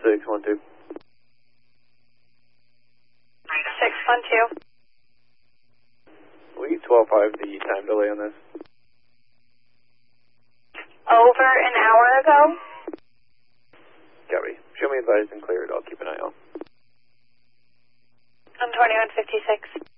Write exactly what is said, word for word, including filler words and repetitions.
six one two. six one two. We twelve five the time delay on this. Over an hour ago. Copy. Show me advised and cleared. I'll keep an eye out. I'm twenty-one fifty-six.